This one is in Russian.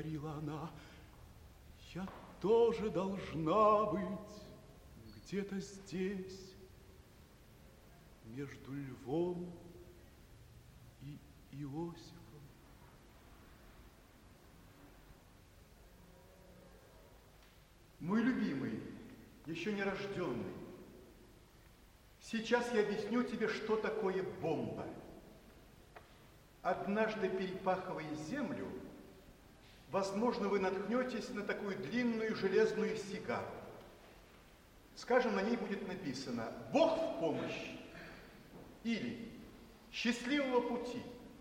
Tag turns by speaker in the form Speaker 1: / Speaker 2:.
Speaker 1: говорила она, я тоже должна быть где-то здесь, между Львом и Иосифом.
Speaker 2: Мой любимый, еще не рожденный, сейчас я объясню тебе, что такое бомба. Однажды перепахивая землю, возможно, вы наткнетесь на такую длинную железную сигару. Скажем, на ней будет написано «Бог в помощь» или «Счастливого пути».